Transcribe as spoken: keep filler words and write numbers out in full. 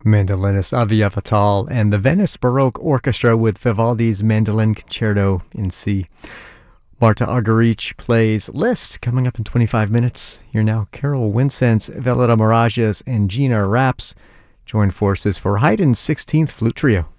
Mandolinist Avia Fatal and the Venice Baroque Orchestra with Vivaldi's Mandolin Concerto in C. Marta Argerich plays Liszt, coming up in twenty-five minutes. Here now, Carol Winsent's Veleta Mirages and Gina Raps join forces for Haydn's sixteenth Flute Trio.